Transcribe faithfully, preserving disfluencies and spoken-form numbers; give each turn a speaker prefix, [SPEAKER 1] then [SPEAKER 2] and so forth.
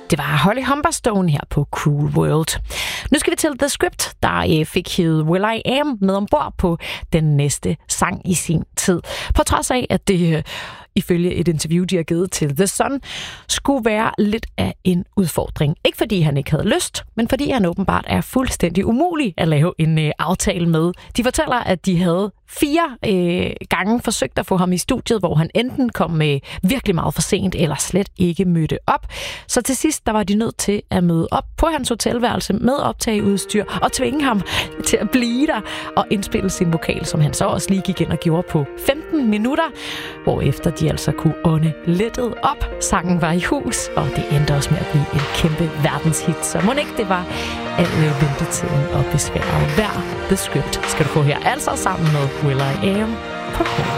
[SPEAKER 1] Det var Holly Humberstone her på Cool World. Nu skal vi til The Script, der øh, fik hævet Will I Am med ombord på den næste sang i sin tid. På trods af, at det øh, ifølge et interview, de har givet til The Sun, skulle være lidt af en udfordring. Ikke fordi han ikke havde lyst, men fordi han åbenbart er fuldstændig umulig at lave en øh, aftale med. De fortæller, at de havde fire øh, gange forsøgt at få ham i studiet, hvor han enten kom med virkelig meget for sent, eller slet ikke mødte op. Så til sidst, der var de nødt til at møde op på hans hotelværelse med optageudstyr og tvinge ham til at blive der og indspille sin vokal, som han så også lige gik ind og gjorde på femten minutter, hvorefter de altså kunne ånde lettet op. Sangen var i hus, og det endte også med at blive en kæmpe verdenshit. Så må ikke det var al ventetiden og besværet værd. The Script skal du få her, altså sammen med Will I Am på